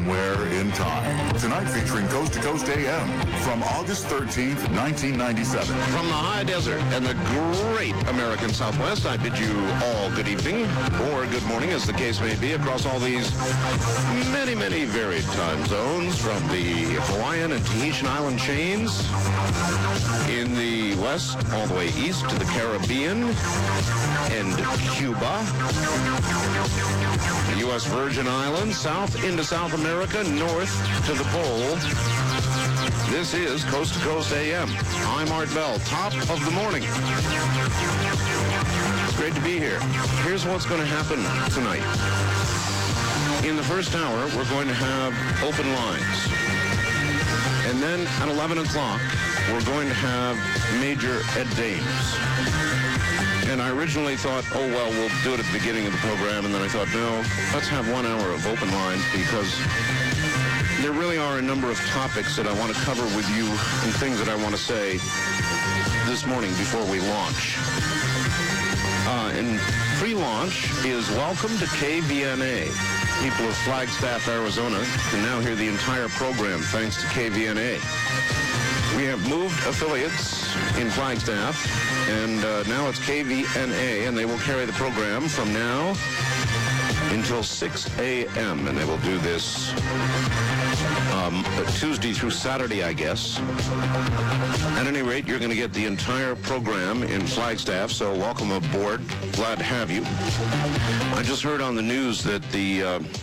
somewhere in time. Tonight featuring Coast to Coast AM from August 13th, 1997. From the high desert and the great American Southwest, I bid you all good evening or good morning, as the case may be, across all these many, many varied time zones, from the Hawaiian and Tahitian island chains in the west all the way east to the Caribbean and Cuba, the U.S. Virgin Islands, south into South America, north to the pole. This is Coast to Coast AM. I'm Art Bell, top of the morning. It's great to be here. Here's what's going to happen tonight. In the first hour, we're going to have open lines. And then at 11 o'clock, we're going to have Major Ed Dames. And I originally thought, oh, well, we'll do it at the beginning of the program. And then I thought, no, let's have 1 hour of open lines, because there really are a number of topics that I want to cover with you and things that I want to say this morning before we launch. And pre-launch is welcome to KVNA. People of Flagstaff, Arizona can now hear the entire program thanks to KVNA. We have moved affiliates in Flagstaff, and now it's KVNA, and they will carry the program from now until 6 a.m., and they will do this Tuesday through Saturday, I guess. At any rate, you're going to get the entire program in Flagstaff, so welcome aboard. Glad to have you. I just heard on the news that the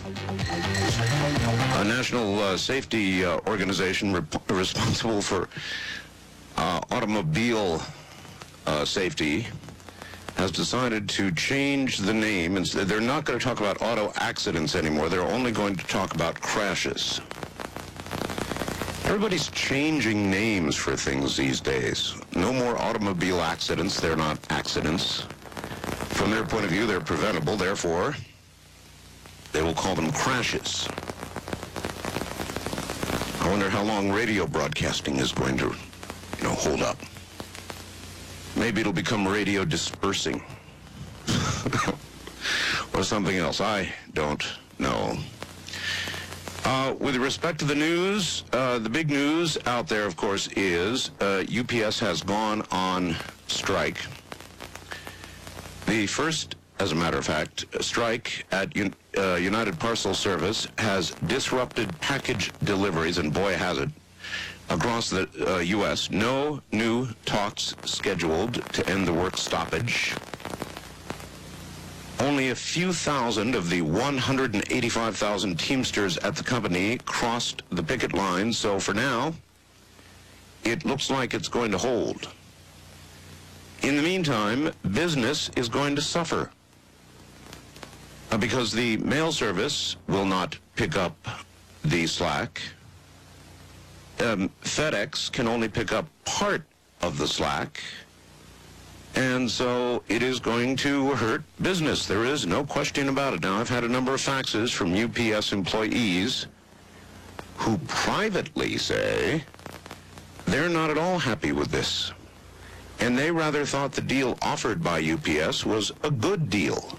National Safety Organization responsible for automobile safety has decided to change the name. And they're not going to talk about auto accidents anymore. They're only going to talk about crashes. Everybody's changing names for things these days. No more automobile accidents. They're not accidents. From their point of view, they're preventable. Therefore, they will call them crashes. I wonder how long radio broadcasting is going to, hold up. Maybe it'll become radio dispersing. Or something else. I don't know. With respect to the news, the big news out there, of course, is UPS has gone on strike. The first, as a matter of fact, strike at United Parcel Service has disrupted package deliveries, and boy has it, across the U.S. No new talks scheduled to end the work stoppage. Only a few thousand of the 185,000 Teamsters at the company crossed the picket line, so for now, it looks like it's going to hold. In the meantime, business is going to suffer because the mail service will not pick up the slack. FedEx can only pick up part of the slack, and so it is going to hurt business. There is no question about it. Now, I've had a number of faxes from UPS employees who privately say they're not at all happy with this, and they rather thought the deal offered by UPS was a good deal.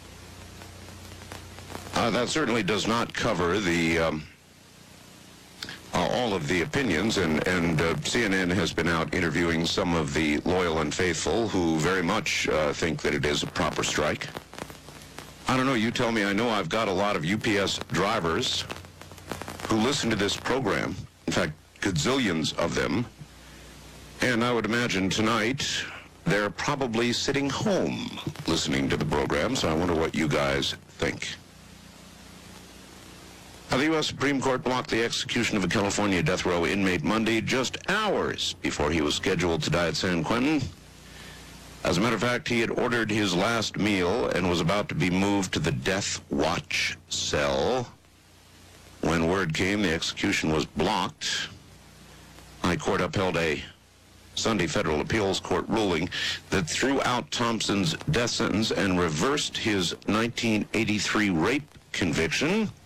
That certainly does not cover the all of the opinions, and CNN has been out interviewing some of the loyal and faithful who very much think that it is a proper strike. I don't know, you tell me. I know I've got a lot of UPS drivers who listen to this program, in fact, gazillions of them, and I would imagine tonight they're probably sitting home listening to the program, so I wonder what you guys think. The U.S. Supreme Court blocked the execution of a California death row inmate Monday, just hours before he was scheduled to die at San Quentin. As a matter of fact, he had ordered his last meal and was about to be moved to the death watch cell. When word came the execution was blocked, High Court upheld a Sunday federal appeals court ruling that threw out Thompson's death sentence and reversed his 1983 rape conviction.